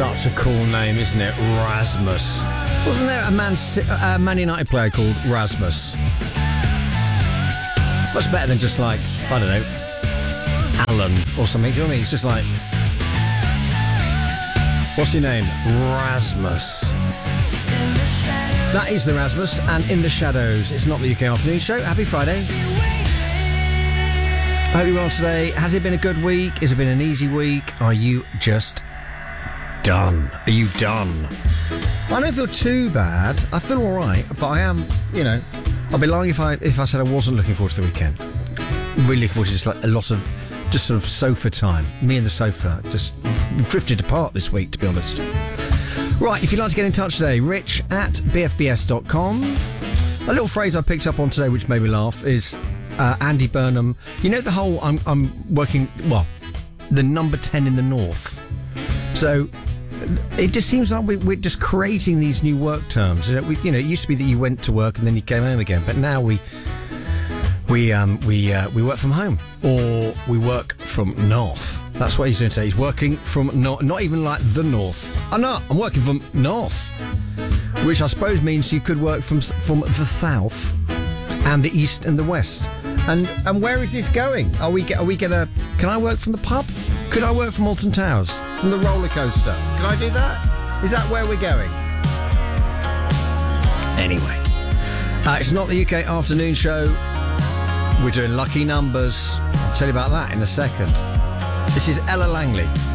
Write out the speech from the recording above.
Such a cool name, isn't it? Rasmus. Wasn't there a Man United player called Rasmus? Much better than just like, I don't know, Alan or something. Do you know what I mean? It's just like, what's your name? Rasmus. That is the Rasmus, and In the Shadows. It's not the UK Afternoon Show. Happy Friday. I hope you're well today. Has it been a good week? Has it been an easy week? Are you just done? Are you done? I don't feel too bad. I feel all right, but I am, you know, I'd be lying if I said I wasn't looking forward to the weekend. Really looking forward to just like a lot of just sort of sofa time. Me and the sofa just we've drifted apart this week, to be honest. Right, if you'd like to get in touch today, rich@bfbs.com. A little phrase I picked up on today which made me laugh is Andy Burnham. You know the whole I'm working, well, the number 10 in the north. So it just seems like we're just creating these new work terms. It used to be that you went to work and then you came home again, but now we work from home, or we work from north. That's what he's going to say. He's working from not even like the north. I'm working from north, which I suppose means you could work from the south and the east and the west. And where is this going? Are we gonna? Can I work from the pub? Could I work from Alton Towers? From the roller coaster? Can I do that? Is that where we're going? Anyway, it's not the UK Afternoon Show. We're doing lucky numbers. I'll tell you about that in a second. This is Ella Langley.